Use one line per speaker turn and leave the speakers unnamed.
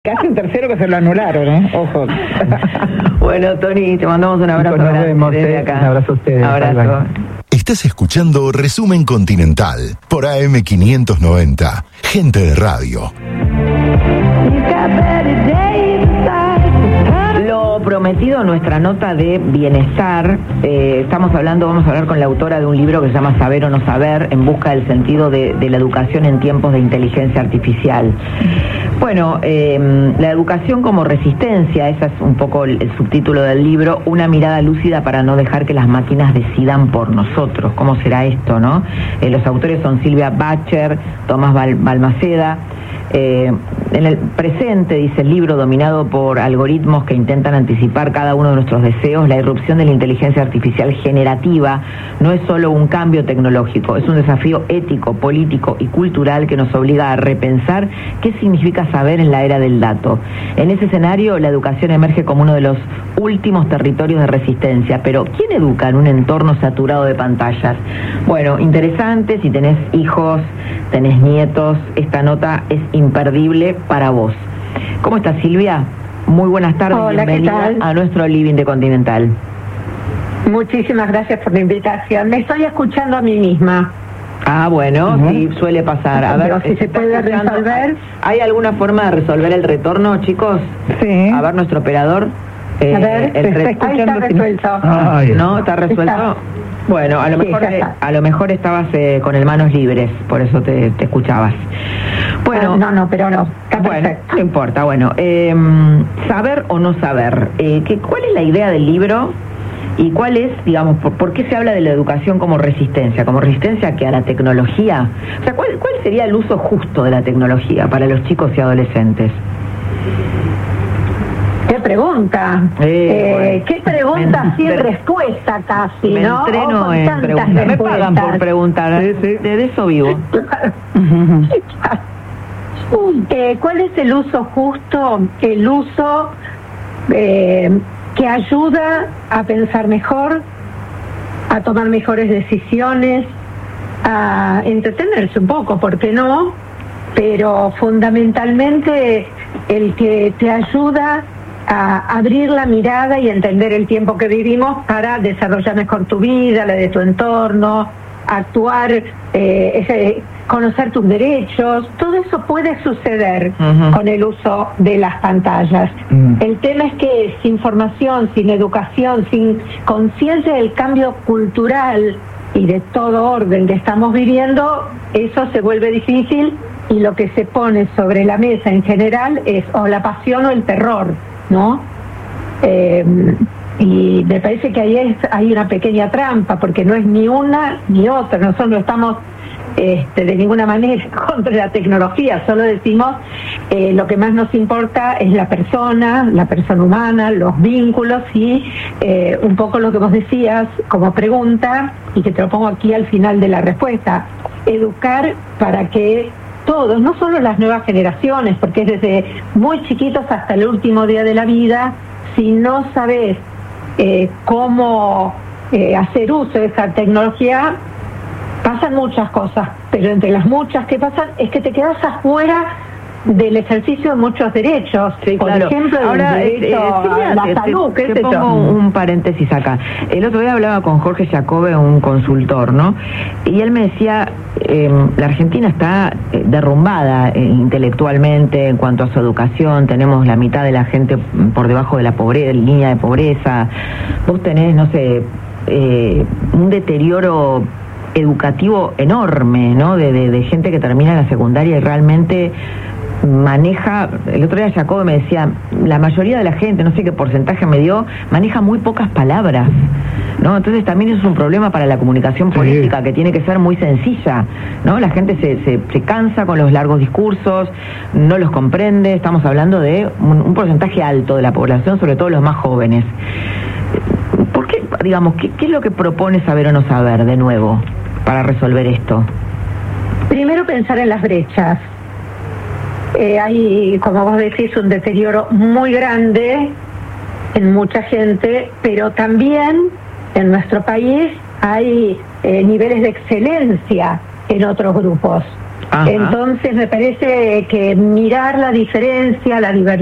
Casi un tercero que se lo anularon, ¿eh? Ojo.
Bueno, Tony, te mandamos un abrazo.
Nos vemos,
desde acá.
Un abrazo a ustedes.
Abrazo.
Bye, bye.
Estás escuchando Resumen Continental por AM590. Gente de radio.
Lo prometido, nuestra nota de bienestar, vamos a hablar con la autora de un libro que se llama Saber o no saber, en busca del sentido de la educación en tiempos de inteligencia artificial. Bueno, la educación como resistencia, ese es un poco el subtítulo del libro, una mirada lúcida para no dejar que las máquinas decidan por nosotros. ¿Cómo será esto, no? Los autores son Silvia Bacher, Tomás Balmaceda. En el presente, dice el libro, dominado por algoritmos que intentan anticipar cada uno de nuestros deseos, la irrupción de la inteligencia artificial generativa no es solo un cambio tecnológico, es un desafío ético, político y cultural que nos obliga a repensar qué significa saber en la era del dato. En ese escenario, la educación emerge como uno de los últimos territorios de resistencia, pero ¿quién educa en un entorno saturado de pantallas? Bueno, interesante, si tenés hijos, tenés nietos, esta nota es imperdible para vos. ¿Cómo estás, Silvia? Muy buenas tardes.
Hola,
bienvenida a nuestro Living de Continental.
Muchísimas gracias por la invitación. Me estoy escuchando a mí misma.
Ah, bueno, sí, suele pasar. A ver,
pero si se puede resolver.
¿Hay alguna forma de resolver el retorno, chicos?
Sí.
A ver, nuestro operador.
A ver, ahí está resuelto.
¿No? ¿Está resuelto?
Está.
Bueno, a lo mejor estabas con el manos libres, por eso te escuchabas. Bueno,
pero no. Está
bueno,
perfecto.
no importa. Bueno, saber o no saber. ¿Cuál es la idea del libro? ¿Y cuál es, digamos, por qué se habla de la educación como resistencia? ¿Como resistencia que a la tecnología? O sea, ¿cuál sería el uso justo de la tecnología para los chicos y adolescentes?
¿Qué pregunta?
Bueno.
¿Qué pregunta sin respuesta casi,
me
no?
entreno en preguntar. Me pagan por preguntar. Sí. De eso vivo.
¿Cuál es el uso justo? El uso que ayuda a pensar mejor, a tomar mejores decisiones, a entretenerse un poco, ¿por qué no? Pero fundamentalmente el que te ayuda a abrir la mirada y entender el tiempo que vivimos para desarrollar mejor tu vida, la de tu entorno, actuar, conocer tus derechos. Todo eso puede suceder con el uso de las pantallas. El tema es que sin formación, sin educación, sin conciencia del cambio cultural y de todo orden que estamos viviendo, eso se vuelve difícil y lo que se pone sobre la mesa en general es o la pasión o el terror, ¿no? Y me parece que ahí hay una pequeña trampa, porque no es ni una ni otra. Nosotros no estamos de ninguna manera contra la tecnología, solo decimos lo que más nos importa es la persona humana, los vínculos y un poco lo que vos decías como pregunta, y que te lo pongo aquí al final de la respuesta: educar para que todos, no solo las nuevas generaciones, porque es desde muy chiquitos hasta el último día de la vida, si no sabes cómo hacer uso de esa tecnología, pasan muchas cosas, pero entre las muchas que pasan es que te quedas afuera del ejercicio de muchos derechos.
Sí,
por
claro.
ejemplo,
Ahora,
el derecho a la salud.
Te pongo un paréntesis acá. El otro día hablaba con Jorge Jacobe, un consultor, ¿no? Y él me decía, la Argentina está derrumbada intelectualmente en cuanto a su educación. Tenemos la mitad de la gente por debajo de la pobreza, línea de pobreza. Vos tenés, no sé, un deterioro educativo enorme, ¿no? De gente que termina la secundaria y realmente maneja. El otro día Jacob me decía, la mayoría de la gente, no sé qué porcentaje me dio, maneja muy pocas palabras, ¿no? Entonces también es un problema para la comunicación política, que tiene que ser muy sencilla, ¿no? La gente se cansa con los largos discursos, no los comprende. Estamos hablando de un porcentaje alto de la población, sobre todo los más jóvenes. ¿Por qué, digamos, qué es lo que propone Saber o no saber, de nuevo, para resolver esto?
Primero, pensar en las brechas. Hay, como vos decís, un deterioro muy grande en mucha gente, pero también en nuestro país hay niveles de excelencia en otros grupos.
Ajá.
Entonces me parece que mirar la diferencia, la diversidad,